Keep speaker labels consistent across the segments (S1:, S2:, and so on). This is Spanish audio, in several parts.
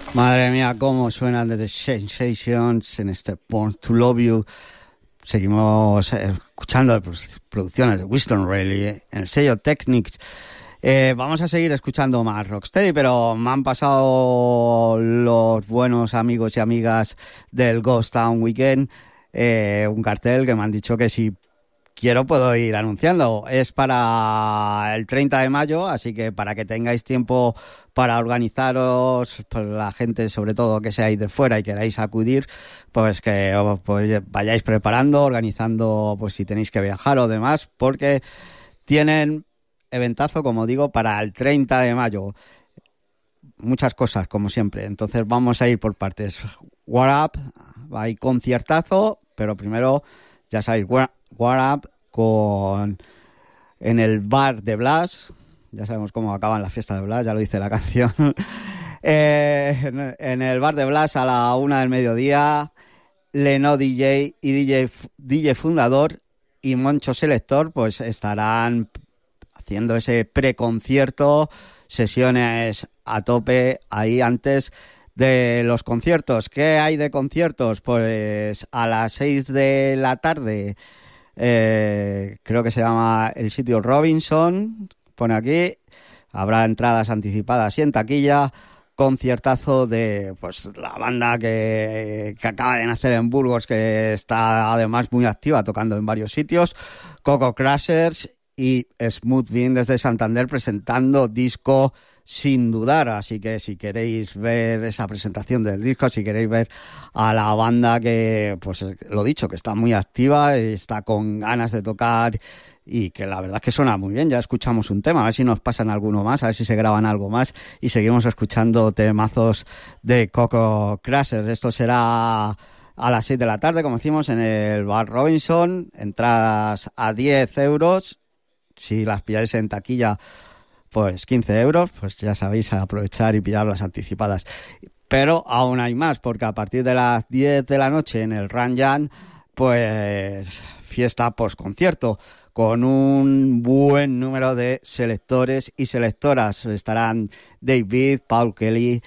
S1: Madre mía, cómo suenan The Sensations en este Born to Love You. Seguimos escuchando producciones de Winston Reilly en el sello Technics. Vamos a seguir escuchando más Rocksteady, pero me han pasado los buenos amigos y amigas del Ghost Town Weekend un cartel que me han dicho que si quiero puedo ir anunciando. Es para el 30 de mayo, así que para que tengáis tiempo para organizaros, pues la gente sobre todo que seáis de fuera y queráis acudir, pues que pues vayáis preparando, organizando, pues si tenéis que viajar o demás, porque tienen eventazo, como digo, para el 30 de mayo. Muchas cosas, como siempre. Entonces vamos a ir por partes. War Up, hay conciertazo, pero primero, ya sabéis, War Up en el bar de Blas. Ya sabemos cómo acaban las fiestas de Blas, ya lo dice la canción. En el bar de Blas a la 1 del mediodía, Leno DJ y DJ Fundador y Moncho Selector pues estarán haciendo ese preconcierto, sesiones a tope ahí antes de los conciertos. ¿Qué hay de conciertos? Pues a las 6 de la tarde, creo que se llama el sitio Robinson, pone aquí, habrá entradas anticipadas y en taquilla. Conciertazo de pues la banda que acaba de nacer en Burgos, que está además muy activa tocando en varios sitios, Coco Crushers y Smooth Bean desde Santander presentando disco Sin Dudar. Así que si queréis ver esa presentación del disco, si queréis ver a la banda que, pues lo dicho, que está muy activa, está con ganas de tocar y que la verdad es que suena muy bien. Ya escuchamos un tema, a ver si nos pasan alguno más, a ver si se graban algo más y seguimos escuchando temazos de Coco Crushers. Esto será a las 6 de la tarde, como decimos, en el bar Robinson, entradas a 10 euros. Si las pilláis en taquilla, pues 15 euros, pues ya sabéis, aprovechar y pillar las anticipadas. Pero aún hay más, porque a partir de las 10 de la noche en el Ranjan, pues fiesta post-concierto, con un buen número de selectores y selectoras. Estarán David, Paul Kelly,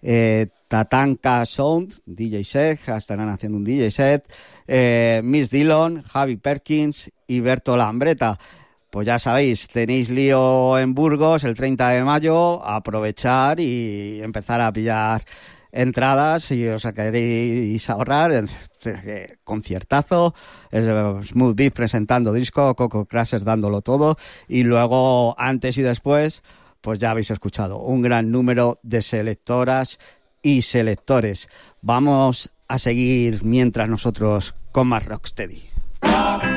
S1: Tatanka Sound, DJ set, estarán haciendo un DJ set, Miss Dillon, Javi Perkins y Berto Lambreta. Pues ya sabéis, tenéis lío en Burgos el 30 de mayo, aprovechar y empezar a pillar entradas si os queréis ahorrar. Conciertazo, Smooth Beat presentando disco, Coco Crushers dándolo todo y luego antes y después, pues ya habéis escuchado un gran número de selectoras y selectores. Vamos a seguir mientras nosotros con más Rocksteady.